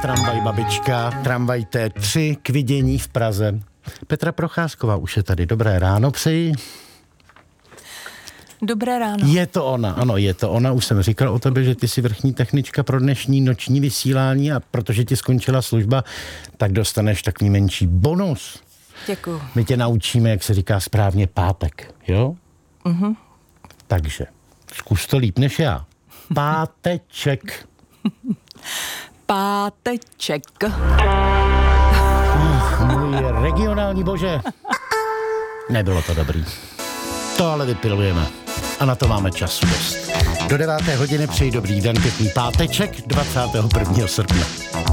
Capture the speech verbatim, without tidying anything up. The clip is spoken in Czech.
tramvaj babička, tramvaj T tři k vidění v Praze. Petra Procházková už je tady. Dobré ráno přeji. Dobré ráno. Je to ona, ano, je to ona. Už jsem říkal o tebe, že ty jsi vrchní technička pro dnešní noční vysílání a protože ti skončila služba, tak dostaneš takový menší bonus. Děkuju. My tě naučíme, jak se říká správně pátek, jo? Mhm. Takže zkus to líp než já. Páteček. Páteček. Ach, můj regionální bože. Nebylo to dobrý. To ale vypilujeme. A na to máme času dost. Do deváté hodiny přeji dobrý den, pěkný páteček, dvacátého prvního srpna.